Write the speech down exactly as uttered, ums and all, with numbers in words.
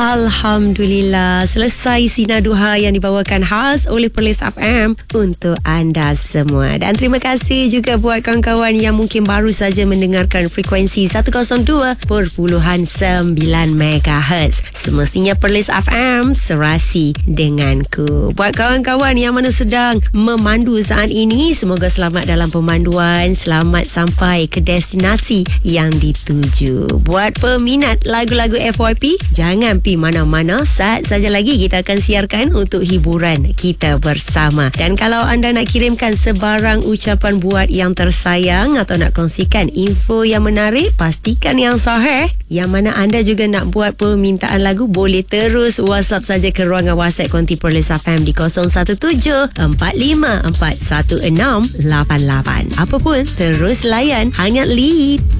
Alhamdulillah, selesai Sinar Duha yang dibawakan khas oleh Perlis F M untuk anda semua. Dan terima kasih juga buat kawan-kawan yang mungkin baru saja mendengarkan frekuensi seratus dua perpuluhan sembilan megahertz. Semestinya Perlis F M serasi denganku. Buat kawan-kawan yang mana sedang memandu saat ini, semoga selamat dalam pemanduan, selamat sampai ke destinasi yang dituju. Buat peminat lagu-lagu F Y P, jangan pi mana-mana, saat saja lagi kita akan siarkan untuk hiburan kita bersama. Dan kalau anda nak kirimkan sebarang ucapan buat yang tersayang atau nak kongsikan info yang menarik, pastikan yang sahih. Yang mana anda juga nak buat permintaan lagu, boleh terus WhatsApp saja ke ruangan WhatsApp Konti Perlis F M di kosong satu tujuh empat lima empat satu enam lapan lapan. Apapun, terus layan. Hangat lead.